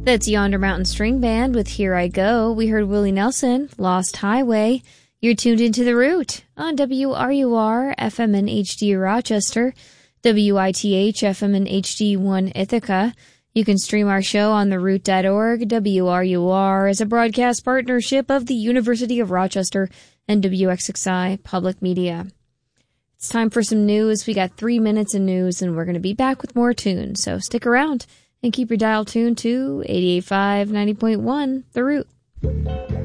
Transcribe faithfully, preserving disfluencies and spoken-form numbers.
That's Yonder Mountain String Band with Here I Go. We heard Willie Nelson, Lost Highway. You're tuned into The Root on W R U R, F M and H D Rochester, W I T H, F M and H D one Ithaca. You can stream our show on the root dot org. W R U R is a broadcast partnership of the University of Rochester and W X X I Public Media. It's time for some news. We got three minutes of news, and we're going to be back with more tunes. So stick around and keep your dial tuned to eighty-eight point five, ninety point one, The Root.